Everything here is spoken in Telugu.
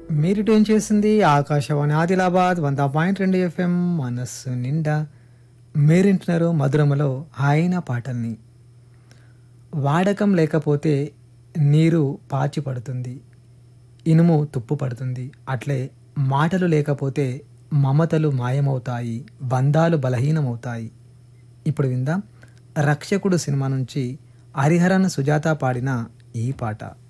మీరు ట్యూన్ చేసింది ఆకాశవాణి ఆదిలాబాద్ 100.2 ఎఫ్ఎం మనస్సు నిండా. మీరింటున్నారు మధురమలో ఆయన పాటల్ని. వాడకం లేకపోతే నీరు పాచి పడుతుంది, ఇనుము తుప్పు పడుతుంది. అట్లే మాటలు లేకపోతే మమతలు మాయమవుతాయి, బంధాలు బలహీనమవుతాయి. ఇప్పుడు విందాం రక్షకుడు సినిమా నుంచి హరిహరన్ సుజాత పాడిన ఈ పాట.